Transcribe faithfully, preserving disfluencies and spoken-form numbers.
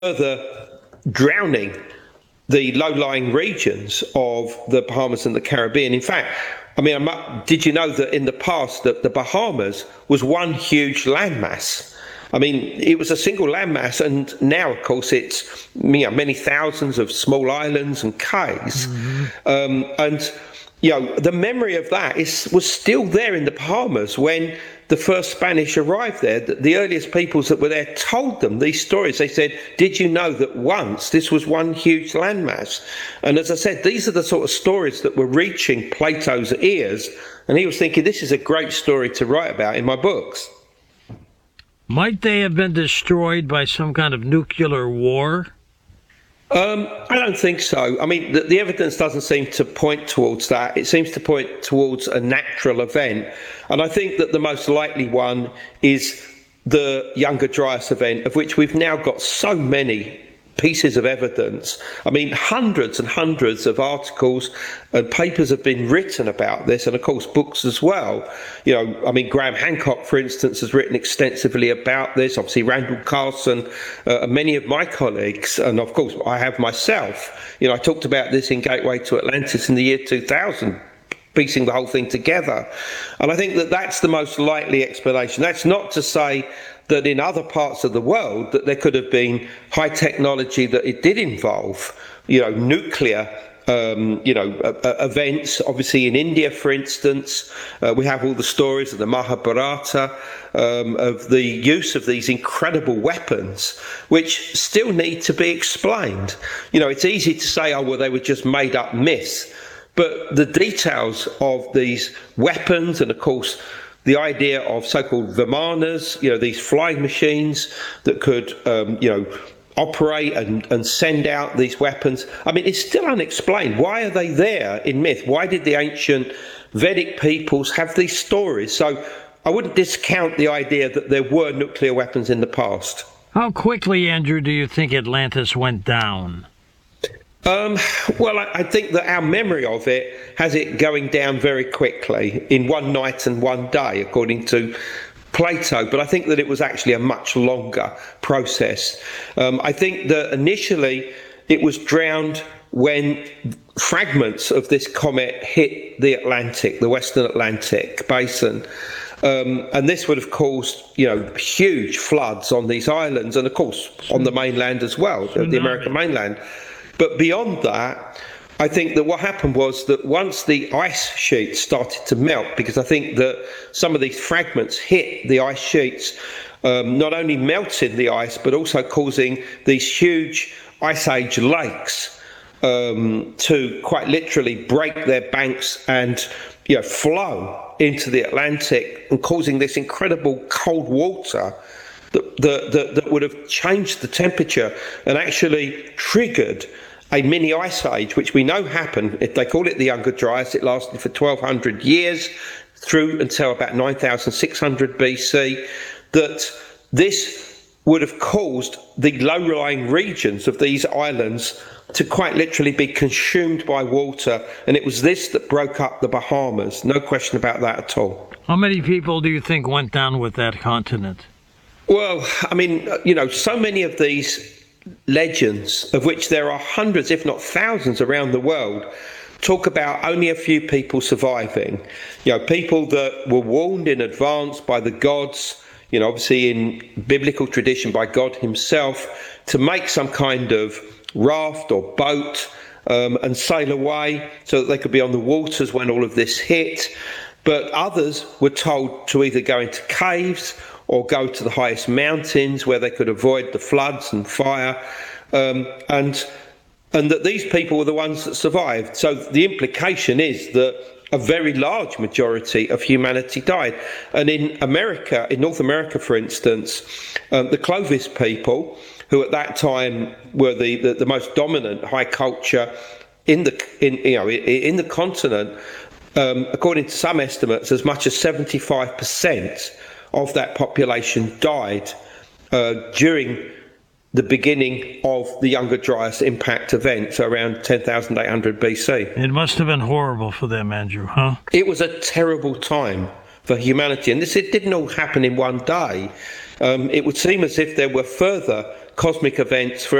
further drowning the low-lying regions of the Bahamas and the Caribbean. In fact, I mean, did you know that in the past that the Bahamas was one huge landmass? I mean, it was a single landmass, and now, of course, it's you know, many thousands of small islands and cays. Mm-hmm. Um, and, you know, the memory of that is was still there in the Bahamas when the first Spanish arrived there. The, the earliest peoples that were there told them these stories. They said, did you know that once this was one huge landmass? And as I said, these are the sort of stories that were reaching Plato's ears, and he was thinking, this is a great story to write about in my books. Might they have been destroyed by some kind of nuclear war? Um, I don't think so. I mean, the, the evidence doesn't seem to point towards that. It seems to point towards a natural event. And I think that the most likely one is the Younger Dryas event, of which we've now got so many pieces of evidence. I mean, hundreds and hundreds of articles and papers have been written about this, and of course books as well. You know, I mean, Graham Hancock, for instance, has written extensively about this. Obviously, Randall Carlson, uh, and many of my colleagues, and of course I have myself. You know, I talked about this in Gateway to Atlantis in the year two thousand, piecing the whole thing together. And I think that that's the most likely explanation. That's not to say that in other parts of the world that there could have been high technology that it did involve, you know, nuclear, um, you know, uh, uh, events. Obviously in India, for instance, uh, we have all the stories of the Mahabharata, um, of the use of these incredible weapons, which still need to be explained. You know, it's easy to say, oh, well, they were just made up myths. But the details of these weapons, and of course, the idea of so-called vimanas, you know, these flying machines that could, um, you know, operate and, and send out these weapons. I mean, it's still unexplained. Why are they there in myth? Why did the ancient Vedic peoples have these stories? So I wouldn't discount the idea that there were nuclear weapons in the past. How quickly, Andrew, do you think Atlantis went down? Um, well, I, I think that our memory of it has it going down very quickly in one night and one day, according to Plato. But I think that it was actually a much longer process. Um, I think that initially it was drowned when fragments of this comet hit the Atlantic, the Western Atlantic basin. Um, and this would have caused, you know, huge floods on these islands, and of course on the mainland as well, the American mainland. But beyond that, I think that what happened was that once the ice sheets started to melt, because I think that some of these fragments hit the ice sheets, um, not only melted the ice, but also causing these huge ice age lakes um, to quite literally break their banks and, you know, flow into the Atlantic, and causing this incredible cold water that, that, that, that would have changed the temperature and actually triggered a mini ice age, which we know happened. If they call it the Younger Dryas, it lasted for twelve hundred years through until about nine thousand six hundred B C. That this would have caused the low-lying regions of these islands to quite literally be consumed by water, and it was this that broke up the Bahamas. No question about that at all. How many people do you think went down with that continent? Well, I mean, you know, so many of these legends, of which there are hundreds, if not thousands around the world, talk about only a few people surviving. You know, people that were warned in advance by the gods, you know, obviously in biblical tradition by God himself, to make some kind of raft or boat um, and sail away so that they could be on the waters when all of this hit. But others were told to either go into caves or go to the highest mountains where they could avoid the floods and fire, um, and and that these people were the ones that survived. So the implication is that a very large majority of humanity died. And in America, in North America, for instance, um, the Clovis people, who at that time were the, the, the most dominant high culture in the in you know in, in the continent, um, according to some estimates, as much as seventy-five percent of that population died uh, during the beginning of the Younger Dryas impact event, so around ten thousand eight hundred B C. It must have been horrible for them, Andrew, huh? It was a terrible time for humanity, and this it didn't all happen in one day. Um, it would seem as if there were further cosmic events, for